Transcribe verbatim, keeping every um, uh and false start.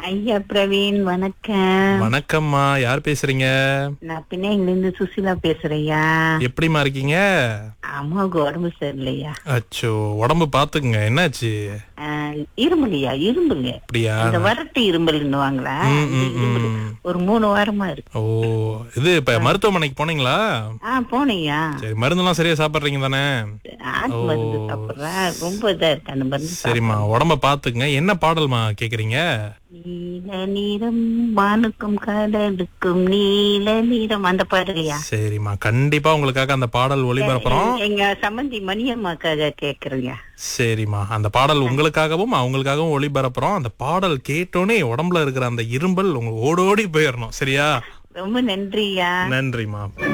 ஐயா பிரவீன், வணக்கம். வணக்கம்மா, யார் பேசுறீங்க? நான் பின்னையில இருந்து சுசிலா பேசுறேன்யா. எப்படிமா இருக்கீங்க? அம்மாவுக்கு உடம்பு சரியில்லையா? அச்சோ, உடம்பு பாத்துக்குங்க. என்னாச்சு? ஆஹ், இருமலையா? இரும்புங்க. அப்படியா? இந்த வரட்டு இரும்பல்னுவாங்களா? ம், ம், இரும்பல் ம். ஒரு மூணு வாரமா இருக்கு. ஓ, இது இப்ப மருத்துவமனைக்கு போனீங்களா? ஆ, போனேயா. சரி, மருந்தெல்லாம் சரியா சாப்பிடுறீங்க தானே? ஆட்டு மருந்து சாப்பிடுறேன். ரொம்ப இதா இருக்கு அந்த மருந்து. சரிம்மா, உடம்ப பாத்துக்குங்க. என்ன பாடல்மா கேக்குறீங்க? நீல நிறம் வானுக்கும் கடலுக்கும் நீல நிறம், அந்த பாடலையா? சரிம்மா, கண்டிப்பா உங்களுக்காக அந்த பாடல் ஒளிபரப்புறோம். எங்க சம்பந்தி மணியம்மாக்காக கேக்குறீங்க. சரிம்மா, அந்த பாடல் உங்களுக்காகவும் அவங்களுக்காகவும் ஒளிபரப்புறோம். அந்த பாடல் கேட்டோனே உடம்புல இருக்கிற அந்த இரும்பல் உங்களுக்கு ஓடோடி போயிடணும். சரியா? ரொம்ப நன்றியா. நன்றிம்மா.